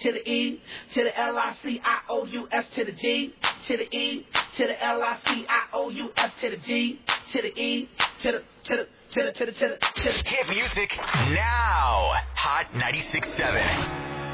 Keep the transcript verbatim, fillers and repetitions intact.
to the E, to the L I C I O U S to the G, to the E, to the L I C I O U S to the G, to the E, to the, to the, to the, to the, to the, to the. Hit music now. Hot ninety-six point seven.